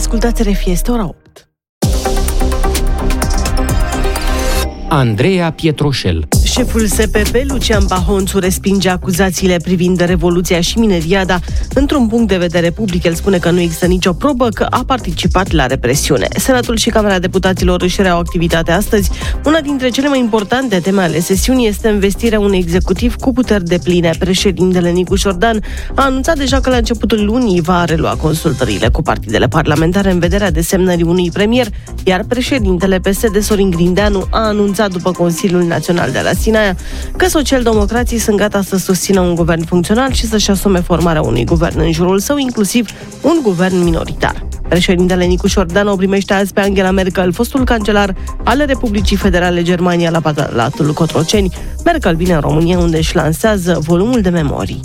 Ascultați RFI, este ora 8. Andreea Pietroșel. Șeful SPP, Lucian Bahonțu, respinge acuzațiile privind Revoluția și Mineriada. Într-un punct de vedere public, el spune că nu există nicio probă că a participat la represiune. Senatul și Camera Deputaților își reau activitatea astăzi. Una dintre cele mai importante teme ale sesiunii este investirea unui executiv cu puteri depline. Președintele Nicu Șordan a anunțat deja că la începutul lunii va relua consultările cu partidele parlamentare în vederea desemnării unui premier, iar președintele PSD, Sorin Grindeanu, a anunțat după Consiliul Național de la Sinaia că socialdemocrații sunt gata să susțină un guvern funcțional și să-și asume formarea unui guvern în jurul său, inclusiv un guvern minoritar. Președintele Nicu Șordan o primește azi pe Angela Merkel, fostul cancelar al Republicii Federale Germania, la Palatul Cotroceni. Merkel vine în România, unde își lansează volumul de memorii.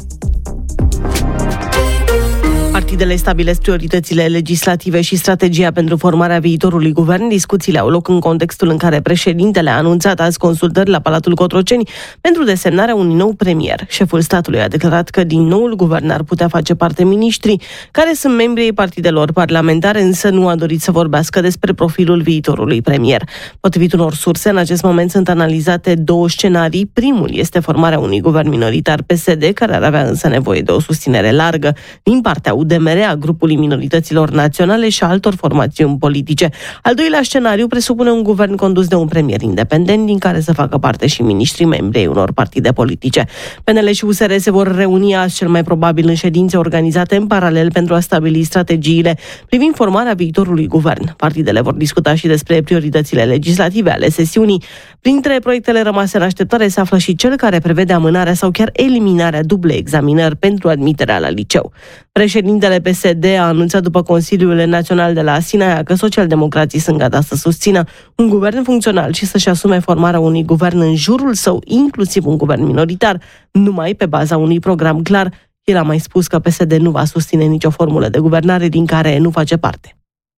Partidele stabilesc prioritățile legislative și strategia pentru formarea viitorului guvern. Discuțiile au loc în contextul în care președintele a anunțat azi consultări la Palatul Cotroceni pentru desemnarea unui nou premier. Șeful statului a declarat că din noul guvern ar putea face parte miniștrii care sunt membrii partidelor parlamentare, însă nu a dorit să vorbească despre profilul viitorului premier. Potrivit unor surse, în acest moment sunt analizate două scenarii. Primul este formarea unui guvern minoritar PSD, care ar avea însă nevoie de o susținere largă din partea UDMR, a grupului minorităților naționale și a altor formațiuni politice. Al doilea scenariu presupune un guvern condus de un premier independent, din care să facă parte și miniștrii membri ai unor partide politice. PNL și USR se vor reuni azi, cel mai probabil în ședințe organizate în paralel, pentru a stabili strategiile privind formarea viitorului guvern. Partidele vor discuta și despre prioritățile legislative ale sesiunii. Printre proiectele rămase în așteptare se află și cel care prevede amânarea sau chiar eliminarea dublei examinări pentru admiterea la liceu. Președintele PSD a anunțat după Consiliul Național de la Sinaia că socialdemocrații sunt gata să susțină un guvern funcțional și să-și asume formarea unui guvern în jurul său, inclusiv un guvern minoritar, numai pe baza unui program clar. El a mai spus că PSD nu va susține nicio formulă de guvernare din care nu face parte.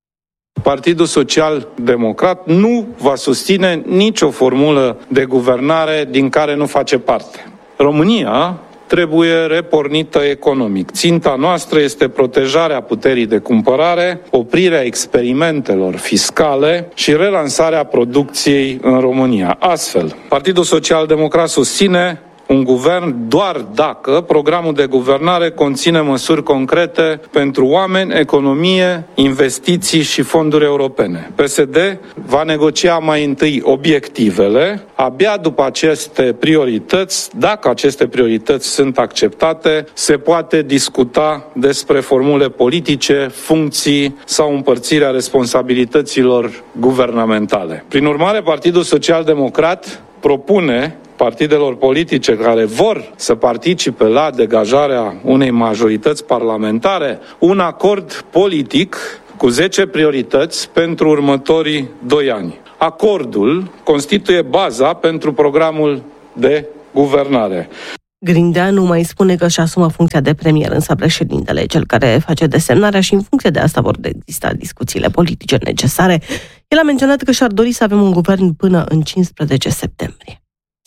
Partidul Social Democrat nu va susține nicio formulă de guvernare din care nu face parte. România trebuie repornită economic. Ținta noastră este protejarea puterii de cumpărare, oprirea experimentelor fiscale și relansarea producției în România. Astfel, Partidul Social Democrat susține un guvern doar dacă programul de guvernare conține măsuri concrete pentru oameni, economie, investiții și fonduri europene. PSD va negocia mai întâi obiectivele, abia după aceste priorități, dacă aceste priorități sunt acceptate, se poate discuta despre formule politice, funcții sau împărțirea responsabilităților guvernamentale. Prin urmare, Partidul Social Democrat propune partidelor politice care vor să participe la degajarea unei majorități parlamentare un acord politic cu 10 priorități pentru următorii 2 ani. Acordul constituie baza pentru programul de guvernare. Grindeanu mai spune că își asumă funcția de premier, însă președintele e cel care face desemnarea și în funcție de asta vor exista discuțiile politice necesare. El a menționat că și-ar dori să avem un guvern până în 15 septembrie.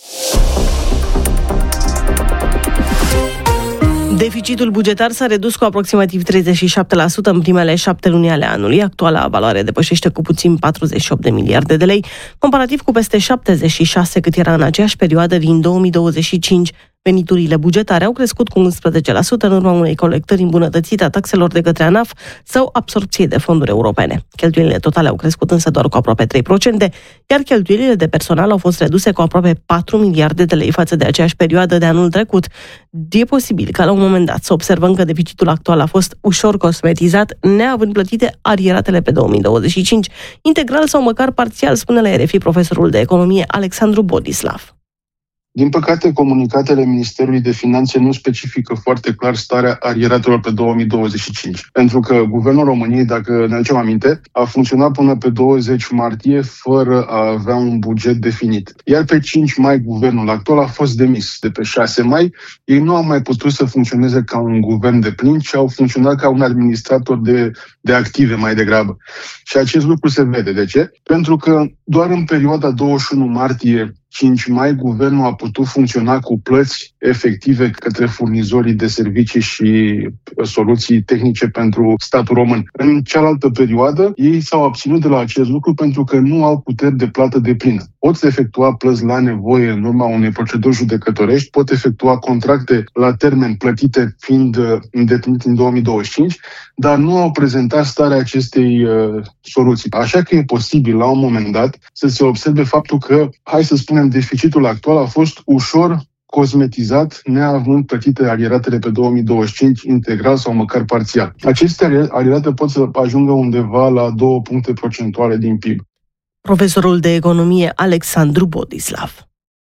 Deficitul bugetar s-a redus cu aproximativ 37% în primele 7 luni ale anului. Actuala valoare depășește cu puțin 48 de miliarde de lei, comparativ cu peste 76 cât era în aceeași perioadă din 2025. Veniturile bugetare au crescut cu 11% în urma unei colectări îmbunătățite a taxelor de către ANAF sau absorbție de fonduri europene. Cheltuielile totale au crescut însă doar cu aproape 3%, iar cheltuielile de personal au fost reduse cu aproape 4 miliarde de lei față de aceeași perioadă de anul trecut. E posibil ca la un moment dat să observăm că deficitul actual a fost ușor cosmetizat, neavând plătite arieratele pe 2025, integral sau măcar parțial, spune la RFI profesorul de economie Alexandru Bodislav. Din păcate, comunicatele Ministerului de Finanțe nu specifică foarte clar starea arieratelor pe 2025. Pentru că Guvernul României, dacă ne aducem aminte, a funcționat până pe 20 martie fără a avea un buget definit. Iar pe 5 mai, guvernul actual a fost demis. De pe 6 mai, ei nu au mai putut să funcționeze ca un guvern de plin, ci au funcționat ca un administrator de active mai degrabă. Și acest lucru se vede. De ce? Pentru că doar în perioada 21 martie 5 mai, guvernul a putut funcționa cu plăți efective către furnizorii de servicii și soluții tehnice pentru statul român. În cealaltă perioadă, ei s-au abținut de la acest lucru pentru că nu au puteri de plată deplină. Pot efectua plăți la nevoie în urma unei proceduri judecătorești, pot efectua contracte la termen plătite fiind îndeplinite în 2025, dar nu au prezentat starea acestei soluții. Așa că e posibil, la un moment dat, să se observe faptul că, hai să spunem, deficitul actual a fost ușor cosmetizat, neavând plătite alieratele pe 2025 integral sau măcar parțial. Aceste alierate pot să ajungă undeva la 2 puncte procentuale din PIB. Profesorul de economie Alexandru Bodislav.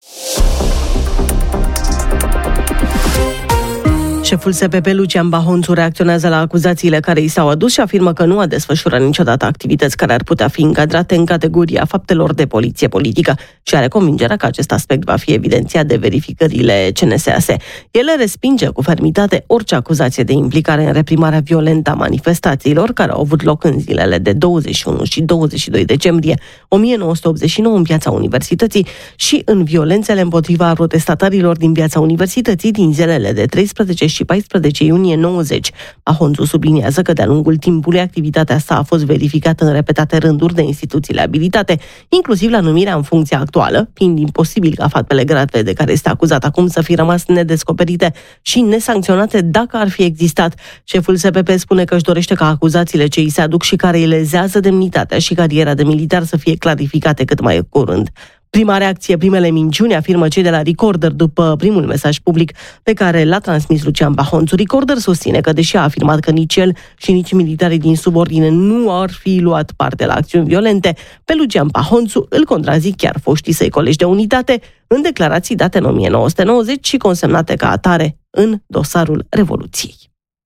Șeful SPP, Lucian Bahonțu, reacționează la acuzațiile care i s-au adus și afirmă că nu a desfășurat niciodată activități care ar putea fi încadrate în categoria faptelor de poliție politică și are convingerea că acest aspect va fi evidențiat de verificările CNSAS. El respinge cu fermitate orice acuzație de implicare în reprimarea violentă a manifestațiilor care au avut loc în zilele de 21 și 22 decembrie 1989 în Piața Universității și în violențele împotriva protestatarilor din Piața Universității din zilele de 13 și 14 iunie 90. Bahonțu subliniază că de-a lungul timpului activitatea sa a fost verificată în repetate rânduri de instituțiile abilitate, inclusiv la numirea în funcția actuală, fiind imposibil ca faptele grave de care este acuzat acum să fi rămas nedescoperite și nesancționate dacă ar fi existat. Șeful SPP spune că își dorește ca acuzațiile ce îi se aduc și care îi lezează demnitatea și cariera de militar să fie clarificate cât mai curând. Prima reacție, primele minciuni, afirmă cei de la Recorder după primul mesaj public pe care l-a transmis Lucian Bahonțu. Recorder susține că, deși a afirmat că nici el și nici militarii din subordine nu ar fi luat parte la acțiuni violente, pe Lucian Bahonțu îl contrazic chiar foștii săi colegi de unitate în declarații date în 1990 și consemnate ca atare în dosarul Revoluției.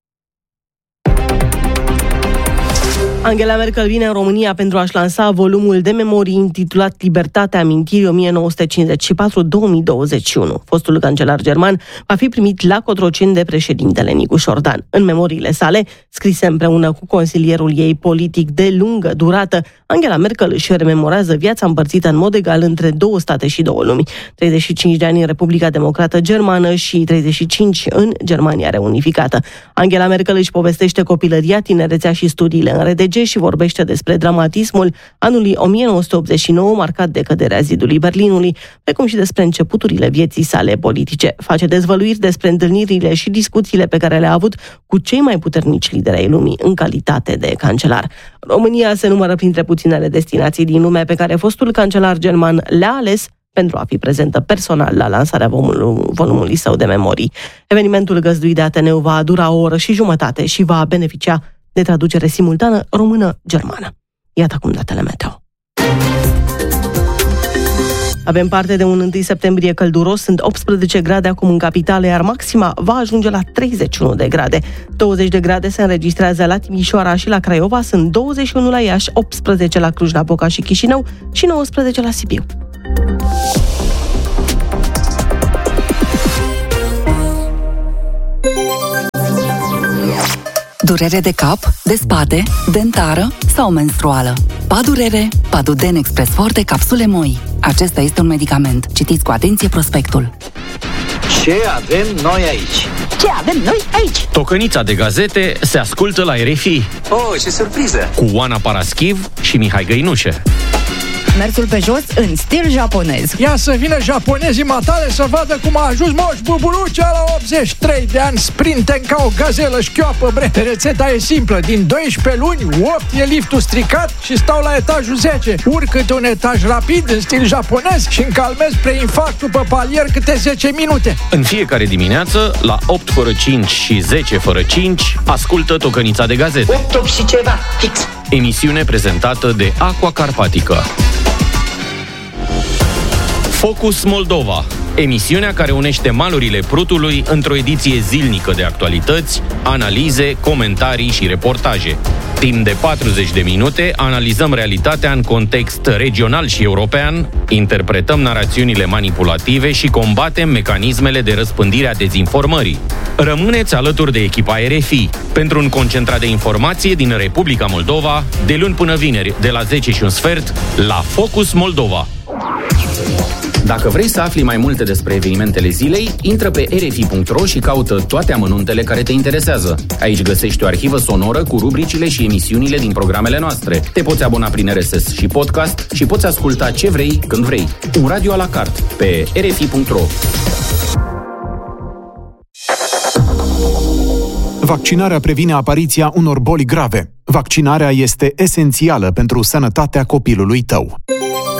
Angela Merkel vine în România pentru a-și lansa volumul de memorii intitulat Libertatea amintirii 1954-2021. Fostul cancelar german va fi primit la Cotroceni de președintele Nicu Șordan. În memoriile sale, scrise împreună cu consilierul ei politic de lungă durată, Angela Merkel își rememorează viața împărțită în mod egal între 2 state și 2 lumi. 35 de ani în Republica Democrată Germană și 35 în Germania reunificată. Angela Merkel își povestește copilăria, tinerețea și studiile în RDG și vorbește despre dramatismul anului 1989, marcat de căderea zidului Berlinului, precum și despre începuturile vieții sale politice. Face dezvăluiri despre întâlnirile și discuțiile pe care le-a avut cu cei mai puternici lideri ai lumii în calitate de cancelar. România se numără printre puținele destinații din lume pe care fostul cancelar german le-a ales pentru a fi prezentă personal la lansarea volumului său de memorii. Evenimentul găzduit de Ateneu va dura 1 oră și jumătate și va beneficia de traducere simultană română-germană. Iată acum datele meteo. Avem parte de un 1 septembrie călduros, sunt 18 grade acum în capitală, iar maxima va ajunge la 31 de grade. 20 de grade se înregistrează la Timișoara și la Craiova, sunt 21 la Iași, 18 la Cluj-Napoca și Chișinău și 19 la Sibiu. Durere de cap, de spate, dentară sau menstruală. Padurere, Paduden Express Forte capsule moi. Acesta este un medicament. Citiți cu atenție prospectul. Ce avem noi aici? Ce avem noi aici? Tocănița de gazete se ascultă la RFI. Oh, ce surpriză! Cu Oana Paraschiv și Mihai Găinușe. Mersul pe jos în stil japonez. Ia să vină japonezii matale să vadă cum a ajuns Moș Buburucea la 83 de ani, sprinten ca o gazelă șchioapă, bre. Rețeta e simplă, din 12 luni, 8 e liftul stricat și stau la etajul 10. Urcă-te un etaj rapid în stil japonez și încalmez preinfarct după palier câte 10 minute. În fiecare dimineață, la 8 fără 5 și 10 fără 5, ascultă Tocănița de gazete. 8 și ceva, fix. Emisiune prezentată de Aqua Carpatica. Focus Moldova, emisiunea care unește malurile Prutului într-o ediție zilnică de actualități, analize, comentarii și reportaje. Timp de 40 de minute analizăm realitatea în context regional și european, interpretăm narațiunile manipulative și combatem mecanismele de răspândire a dezinformării. Rămâneți alături de echipa RFI pentru un concentrat de informație din Republica Moldova, de luni până vineri, de la 10:15, la Focus Moldova. Dacă vrei să afli mai multe despre evenimentele zilei, intră pe rfi.ro și caută toate amănuntele care te interesează. Aici găsești o arhivă sonoră cu rubricile și emisiunile din programele noastre. Te poți abona prin RSS și podcast și poți asculta ce vrei, când vrei. Un radio a la carte pe rfi.ro. Vaccinarea previne apariția unor boli grave. Vaccinarea este esențială pentru sănătatea copilului tău.